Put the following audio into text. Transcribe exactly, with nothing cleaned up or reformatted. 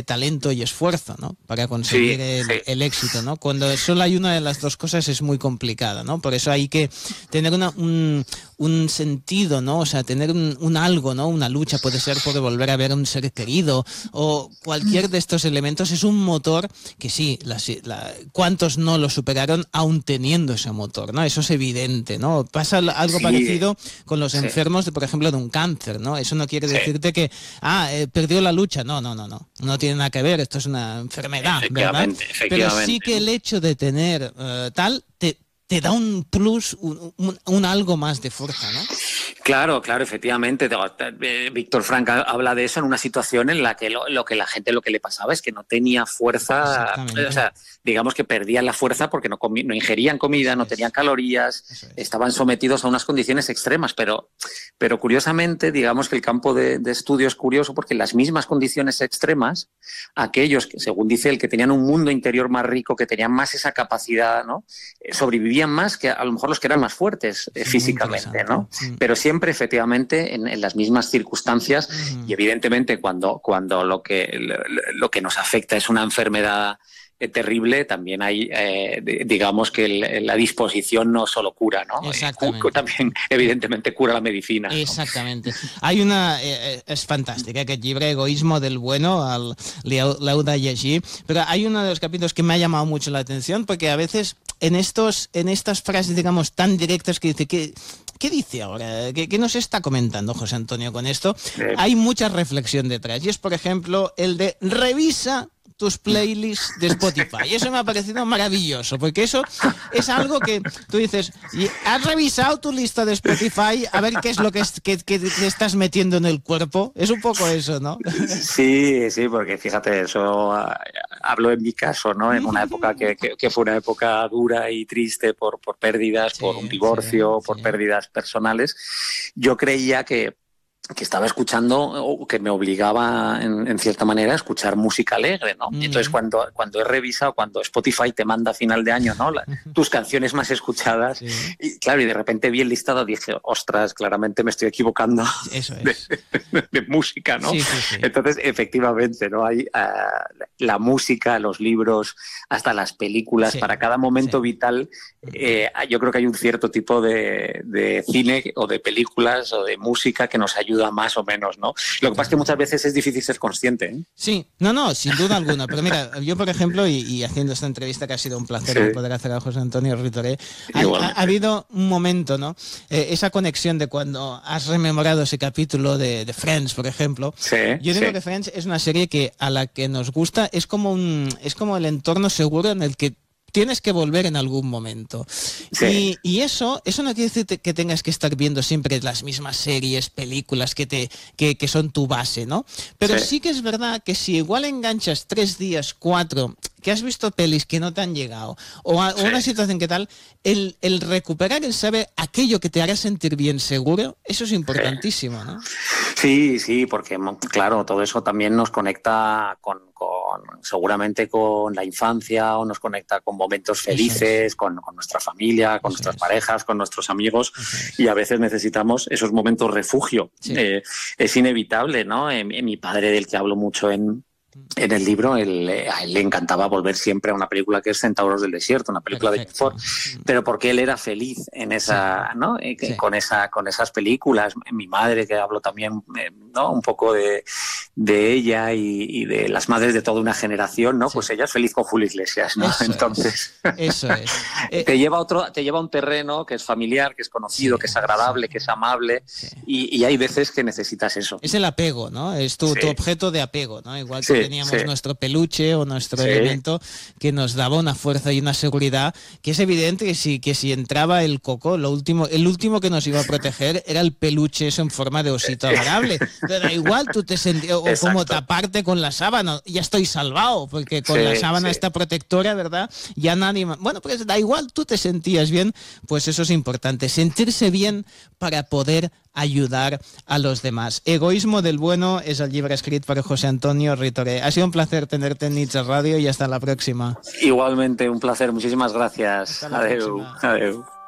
talento y esfuerzo, ¿no? Para conseguir sí, el, sí. el éxito, ¿no? Cuando solo hay una de las dos cosas es muy complicada, ¿no? Por eso hay que tener una, un, un sentido, ¿no? O sea, tener un, un algo, ¿no? Una lucha, puede ser por volver a ver a un ser querido o cualquier de estos elementos es un motor que sí, la, la, ¿cuántos no lo superaron aún teniendo ese motor, ¿no? Eso es evidente, ¿no? Pasa algo sí. parecido con los sí. enfermos, de, por ejemplo, de un cáncer, ¿no? Eso no quiere sí. decirte que, ah, eh, perdió la lucha. No, no, no, no. No tiene nada que ver. Esto es una enfermedad, ¿verdad? Pero sí que el hecho de tener uh, tal, te, te da un plus, un, un, un algo más de fuerza, ¿no? Claro, claro, efectivamente. Víctor Frank habla de eso en una situación en la que lo, lo que la gente lo que le pasaba es que no tenía fuerza, o sea, digamos que perdían la fuerza porque no, comi no ingerían comida, no tenían calorías, es. estaban sometidos a unas condiciones extremas, pero, pero curiosamente, digamos que el campo de, de estudio es curioso porque en las mismas condiciones extremas, aquellos que, según dice él, que tenían un mundo interior más rico, que tenían más esa capacidad, ¿no? Sobrevivían más que a lo mejor los que eran más fuertes eh, físicamente, ¿no? Sí. Pero siempre efectivamente en, en las mismas circunstancias uh-huh. y evidentemente cuando, cuando lo, que, lo, lo que nos afecta es una enfermedad eh, terrible, también hay, eh, digamos que el, la disposición no solo cura, ¿no? Exactamente. Eh, también evidentemente cura la medicina, ¿no? Exactamente. Hay una... Eh, és fantàstic, eh, aquest llibre, Egoísmo del Bueno, el l'heu de llegir, pero hay uno de los capítulos que me ha llamado mucho la atención porque a veces en, estos, en estas frases, digamos, tan directas que dice que... ¿Qué dice ahora? ¿Qué, ¿Qué nos está comentando José Antonio con esto? Sí. Hay mucha reflexión detrás. Y es, por ejemplo, el de revisa tus playlists de Spotify. Y eso me ha parecido maravilloso, porque eso es algo que tú dices, ¿has revisado tu lista de Spotify a ver qué es lo que, es, que, que te estás metiendo en el cuerpo? Es un poco eso, ¿no? Sí, sí, porque fíjate, eso uh, hablo en mi caso, ¿no? En una época que, que, que fue una época dura y triste por, por pérdidas, sí, por un divorcio, sí, por sí. pérdidas personales. Yo creía que que estaba escuchando o que me obligaba en, en cierta manera a escuchar música alegre, ¿no? Mm. Entonces cuando, cuando he revisado, cuando Spotify te manda a final de año, ¿no? La, tus canciones más escuchadas, sí. y claro, y de repente vi el listado, dije, ostras, claramente me estoy equivocando. Eso es. de, de, de música, ¿no? Sí, sí, sí. Entonces, efectivamente, ¿no? Hay uh, la música, los libros, hasta las películas, sí. para cada momento sí. vital, eh, yo creo que hay un cierto tipo de, de cine o de películas o de música que nos ayuda más o menos, ¿no? Lo que pasa es que muchas veces es difícil ser consciente, ¿eh? Sí, no, no, sin duda alguna. Pero mira, yo, por ejemplo, y, y haciendo esta entrevista que ha sido un placer sí. poder hacer a José Antonio Ritoré, ha, ha, ha habido un momento, ¿no? Eh, esa conexión de cuando has rememorado ese capítulo de, de Friends, por ejemplo. Sí, yo digo sí. que Friends es una serie que a la que nos gusta, es como un, es como el entorno seguro en el que tienes que volver en algún momento. Sí. Y, y eso, eso no quiere decir que tengas que estar viendo siempre las mismas series, películas que, te, que, que son tu base, ¿no? Pero sí. sí que es verdad que si igual enganchas tres días, cuatro, que has visto pelis que no te han llegado, o, a, sí. o una situación que tal, el, el recuperar, el saber aquello que te hará sentir bien seguro, eso es importantísimo, ¿no? Sí, sí, porque claro, todo eso también nos conecta con, con seguramente con la infancia, o nos conecta con momentos felices, es. con, con nuestra familia, con eso nuestras es. parejas, con nuestros amigos, y a veces necesitamos esos momentos refugio. Sí. Eh, es inevitable, ¿no? Eh, mi padre, del que hablo mucho en En el libro, él, a él le encantaba volver siempre a una película que es Centauros del Desierto, una película Perfecto. de Ford, pero porque él era feliz en esa, sí. ¿no? Eh, sí. con esa, con esas películas. Mi madre, que hablo también, eh, ¿no? Un poco de, de ella y, y de las madres de toda una generación, ¿no? Sí. Pues ella es feliz con Julio Iglesias, ¿no? Eso Entonces, es. Eso es. Eh, te lleva a otro, te lleva a un terreno que es familiar, que es conocido, sí. que es agradable, sí. que es amable, sí. y, y hay veces que necesitas eso. Es el apego, ¿no? Es tu, sí. tu objeto de apego, ¿no? Igual que sí. teníamos Sí. nuestro peluche o nuestro sí. elemento que nos daba una fuerza y una seguridad, que es evidente que si, que si entraba el coco, lo último, el último que nos iba a proteger era el peluche eso en forma de osito adorable. Pero da igual, tú te sentías, o Exacto. como taparte con la sábana, ya estoy salvado, porque con sí, la sábana sí. esta protectora, ¿verdad? Ya nadie más. Bueno, pues da igual, tú te sentías bien, pues eso es importante, sentirse bien para poder ayudar a los demás. Egoísmo del Bueno és el llibre escrit per José Antonio Ritoré. Ha sido un placer tenerte en Nits Radio y hasta la próxima. Igualmente, un placer. Muchísimas gracias. Hasta la Adeu. próxima. Adeu.